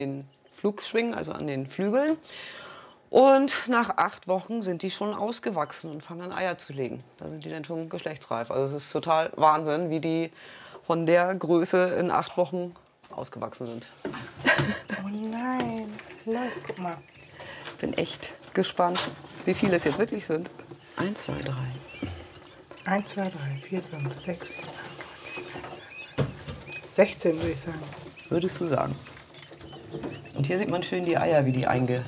den Flugschwingen, also an den Flügeln. Und nach 8 Wochen sind die schon ausgewachsen und fangen an Eier zu legen. Da sind die dann schon geschlechtsreif. Also es ist total Wahnsinn, wie die von der Größe in 8 Wochen ausgewachsen sind. Oh nein, Leute, guck mal. Ich bin echt gespannt, wie viele es jetzt wirklich sind. 1, 2, 3. 1, 2, 3, 4, 5, 6, 7, 8, 16 würde ich sagen. Würdest du sagen. Und hier sieht man schön die Eier, wie die eingeritzt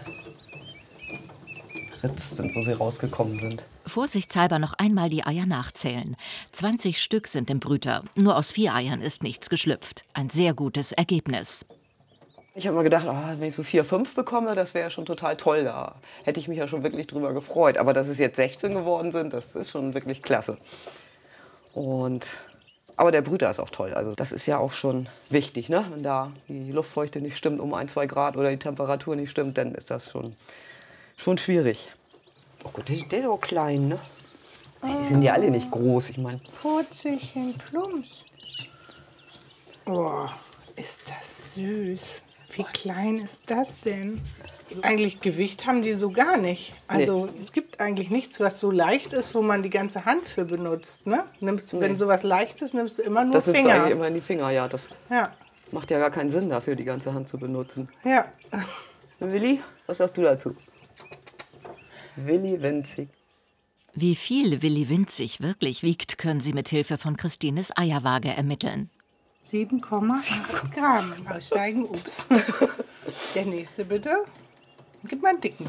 sind, wo sie rausgekommen sind. Vorsichtshalber noch einmal die Eier nachzählen. 20 Stück sind im Brüter. Nur aus 4 Eiern ist nichts geschlüpft. Ein sehr gutes Ergebnis. Ich habe mir gedacht, wenn ich so 4, 5 bekomme, das wäre ja schon total toll. Da hätte ich mich ja schon wirklich drüber gefreut. Aber dass es jetzt 16 geworden sind, das ist schon wirklich klasse. Aber der Brüter ist auch toll. Also das ist ja auch schon wichtig, ne? Wenn da die Luftfeuchte nicht stimmt um 1, 2 Grad oder die Temperatur nicht stimmt, dann ist das schon schwierig. Oh Gott, der ist auch klein, ne? Die sind ja alle nicht groß, ich meine. Purzelchen, Plumps. Oh, ist das süß. Wie klein ist das denn? Eigentlich Gewicht haben die so gar nicht. Also es gibt eigentlich nichts, was so leicht ist, wo man die ganze Hand für benutzt. Ne? Wenn sowas leicht ist, nimmst du immer nur das Finger. Das nimmst du eigentlich immer in die Finger, ja. Das ja. macht ja gar keinen Sinn dafür, die ganze Hand zu benutzen. Ja. Willi, was sagst du dazu? Willi winzig. Wie viel Willi winzig wirklich wiegt, können Sie mit Hilfe von Christines Eierwaage ermitteln. 7,8 Gramm. Aussteigen, ups. Der nächste bitte. Gib mal einen dicken.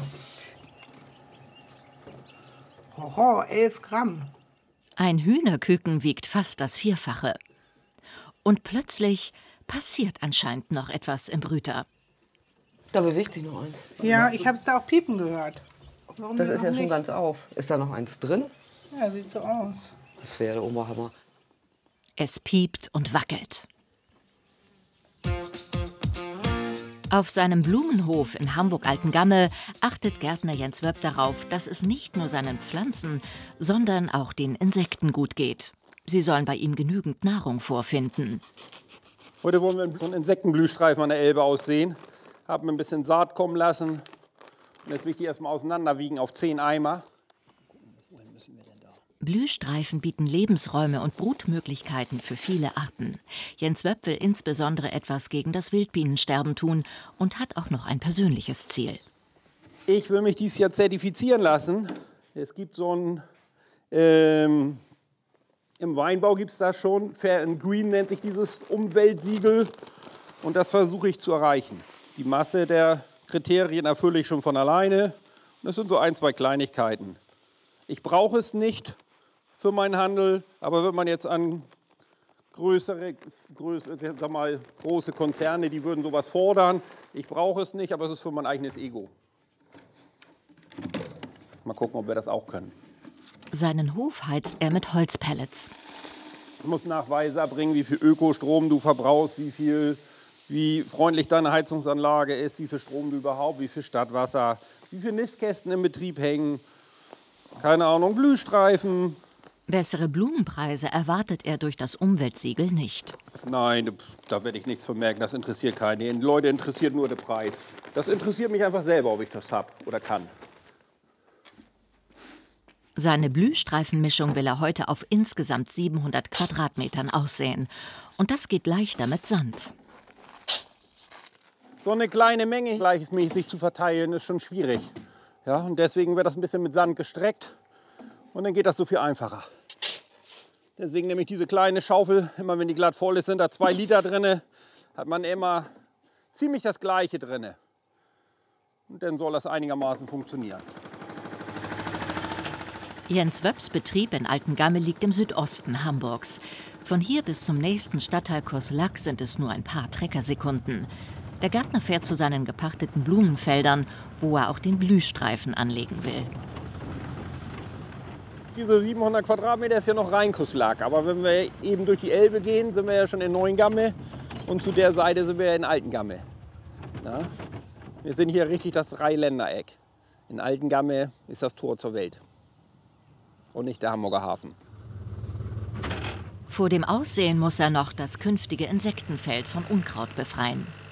Oh, 11 Gramm. Ein Hühnerküken wiegt fast das 4-fache. Und plötzlich passiert anscheinend noch etwas im Brüter. Da bewegt sich noch eins. Ja, ich habe es da auch piepen gehört. Warum das ist ja nicht? schon ganz auf. Ist da noch eins drin? Ja, sieht so aus. Das wäre der Oberhammer. Es piept und wackelt. Auf seinem Blumenhof in Hamburg-Altengamme achtet Gärtner Jens Wöpp darauf, dass es nicht nur seinen Pflanzen, sondern auch den Insekten gut geht. Sie sollen bei ihm genügend Nahrung vorfinden. Heute wollen wir so einen Insektenblühstreifen an der Elbe aussehen. Haben ein bisschen Saat kommen lassen. Und jetzt will ich die erstmal auseinanderwiegen auf 10 Eimer. Blühstreifen bieten Lebensräume und Brutmöglichkeiten für viele Arten. Jens Wöpp will insbesondere etwas gegen das Wildbienensterben tun und hat auch noch ein persönliches Ziel. Ich will mich dieses Jahr zertifizieren lassen. Es gibt so ein, im Weinbau gibt es das schon, Fair and Green nennt sich dieses Umweltsiegel. Und das versuche ich zu erreichen. Die Masse der Kriterien erfülle ich schon von alleine. Und das sind so 1, 2 Kleinigkeiten. Ich brauche es nicht für meinen Handel, aber wenn man jetzt an große Konzerne, die würden sowas fordern. Ich brauche es nicht, aber es ist für mein eigenes Ego. Mal gucken, ob wir das auch können. Seinen Hof heizt er mit Holzpellets. Du musst Nachweise erbringen, wie viel Ökostrom du verbrauchst, wie freundlich deine Heizungsanlage ist, wie viel Strom du überhaupt, wie viel Stadtwasser, wie viele Nistkästen im Betrieb hängen, keine Ahnung, Blühstreifen. Bessere Blumenpreise erwartet er durch das Umweltsiegel nicht. Nein, da werde ich nichts von merken, das interessiert keinen. Die Leute interessiert nur der Preis. Das interessiert mich einfach selber, ob ich das habe oder kann. Seine Blühstreifenmischung will er heute auf insgesamt 700 Quadratmetern aussehen. Und das geht leichter mit Sand. So eine kleine Menge gleichmäßig zu verteilen, ist schon schwierig. Ja, und deswegen wird das ein bisschen mit Sand gestreckt und dann geht das so viel einfacher. Deswegen nehme ich diese kleine Schaufel, immer wenn die glatt voll ist, sind da 2 Liter drin, hat man immer ziemlich das Gleiche drin. Und dann soll das einigermaßen funktionieren. Jens Wöpps Betrieb in Altengamme liegt im Südosten Hamburgs. Von hier bis zum nächsten Stadtteil Kurslack sind es nur ein paar Treckersekunden. Der Gärtner fährt zu seinen gepachteten Blumenfeldern, wo er auch den Blühstreifen anlegen will. Diese 700 Quadratmeter ist ja noch Rheinkuslack. Aber wenn wir eben durch die Elbe gehen, sind wir ja schon in Neuengamme. Und zu der Seite sind wir in Altengamme. Na? Wir sind hier richtig das Dreiländereck. In Altengamme ist das Tor zur Welt. Und nicht der Hamburger Hafen. Vor dem Aussehen muss er noch das künftige Insektenfeld von Unkraut befreien.